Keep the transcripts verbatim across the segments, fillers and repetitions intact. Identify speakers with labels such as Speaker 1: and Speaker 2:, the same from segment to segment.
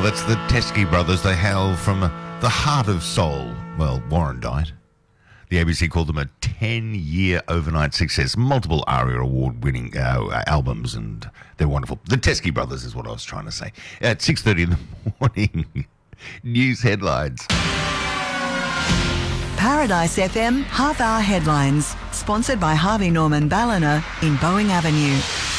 Speaker 1: that's the Teskey brothers. They hail from the heart of soul. Well, Warren died. The A B C called them a ten-year overnight success. Multiple ARIA award-winning uh, albums, and they're wonderful. The Teskey brothers is what I was trying to say. At six thirty in the morning, news headlines.
Speaker 2: Paradise F M half-hour headlines, sponsored by Harvey Norman Ballina in Boeing Avenue.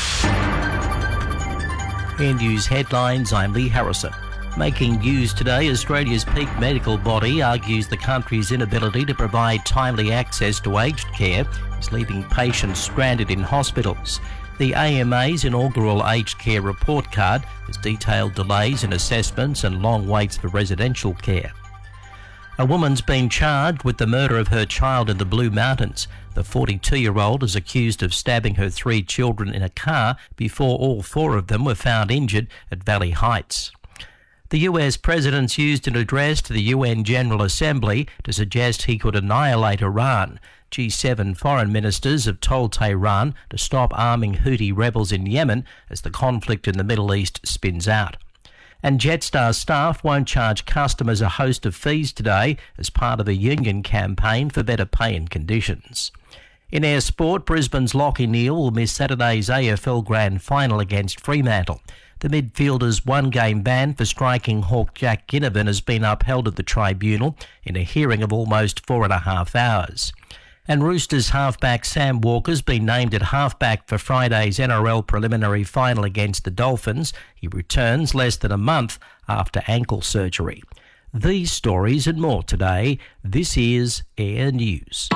Speaker 3: In news headlines, I'm Lee Harrison. Making news today, Australia's peak medical body argues the country's inability to provide timely access to aged care is leaving patients stranded in hospitals. The A M A's inaugural aged care report card has detailed delays in assessments and long waits for residential care. A woman's been charged with the murder of her child in the Blue Mountains. The forty-two-year-old is accused of stabbing her three children in a car before all four of them were found injured at Valley Heights. The U S president used an address to the U N General Assembly to suggest he could annihilate Iran. G seven foreign ministers have told Tehran to stop arming Houthi rebels in Yemen as the conflict in the Middle East spins out. And Jetstar staff won't charge customers a host of fees today as part of a union campaign for better pay and conditions. In air sport, Brisbane's Lachie Neale will miss Saturday's A F L Grand Final against Fremantle. The midfielder's one-game ban for striking Hawk Jack Ginnivan has been upheld at the tribunal in a hearing of almost four and a half hours. And Roosters halfback Sam Walker's been named at halfback for Friday's N R L preliminary final against the Dolphins. He returns less than a month after ankle surgery. These stories and more today. This is Air News.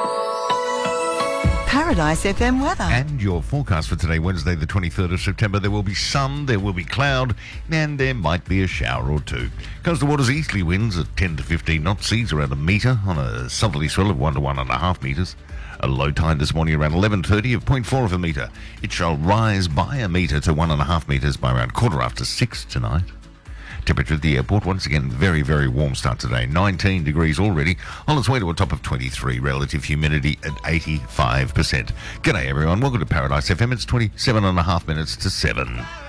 Speaker 2: Paradise F M weather.
Speaker 1: And your forecast for today, Wednesday the twenty-third of September. There will be sun, there will be cloud, and there might be a shower or two. Coastal waters easterly winds at ten to fifteen knots, seas around a metre on a southerly swell of one to one and a half metres. A low tide this morning around eleven thirty of zero point four of a metre. It shall rise by a metre to one and a half metres by around quarter after six tonight. Temperature at the airport, once again, very, very warm start today. nineteen degrees already, on its way to a top of twenty-three. Relative humidity at eighty-five percent. G'day, everyone. Welcome to Paradise F M. It's twenty-seven and a half minutes to seven.